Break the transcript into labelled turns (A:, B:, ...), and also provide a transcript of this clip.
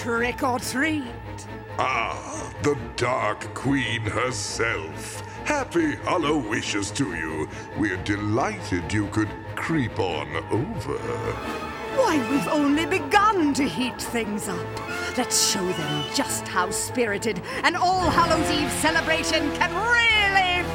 A: trick or treat.
B: Ah, the Dark Queen herself. Happy Hallowishes to you. We're delighted you could creep on over.
A: Why, we've only begun to heat things up. Let's show them just how spirited an All Hallows Eve celebration can really